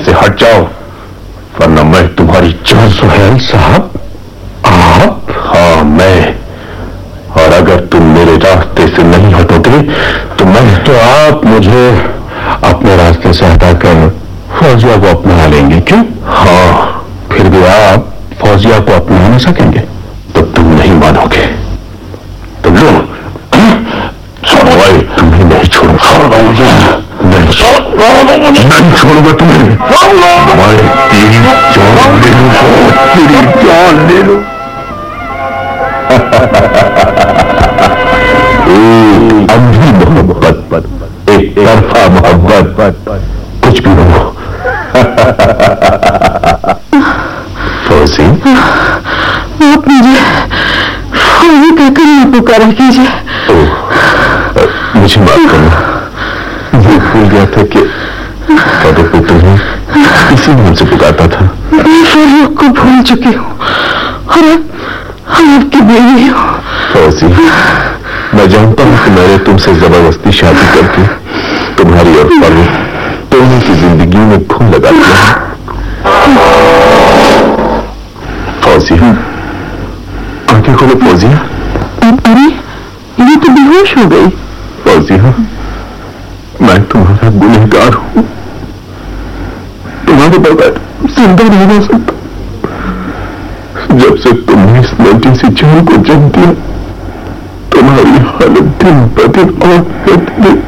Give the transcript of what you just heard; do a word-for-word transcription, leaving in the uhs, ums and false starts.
से हट जाओ, वरना मैं तुम्हारी जान। सुहेल साहब, आप? हाँ, मैं। और अगर तुम मेरे रास्ते से नहीं हटोगे तो मैं तो आप मुझे अपने रास्ते से हटाकर फौजिया को अपना लेंगे। क्यों? हाँ, फिर भी आप फौजिया को अपना नहीं सकेंगे तो तुम नहीं मानोगे। तुम लो, तुम्हें नहीं छोड़ूंगा, नहीं छोड़ूंगा तुम्हें। मैं तेरी जान ले लूं, तेरी जान ले लूं। एक अंधी मोहब्बत, एक तरफा मोहब्बत, कुछ भी हो। फौजी, आप मुझे फौजी कहकर न पुकारा कीजिए। मुझे माफ करना, ये भूल गया था कि कदों को तुम्हें इसी नाम से पुकारता था। मैं फरूक को भूल चुकी हूँ और हम आपकी बेटी हूँ। फौजी, मैं जानता हूँ कि मैंने तुमसे जबरदस्ती शादी करके तुम्हारी और फरूक दोनों की जिंदगी में घूम लगा दिया। फौजी, आंखें खोलो फौजिया। अरे, ये तो बेहोश हो गई। फौजिया, मैं तुम्हारा गुनहगार हूं, तुम्हारे बगैर जिंदा नहीं रह सकता। जब से तुमने इस लड़की सी जान को जन्म दिया, तुम्हारी हालत दिन ब दिन और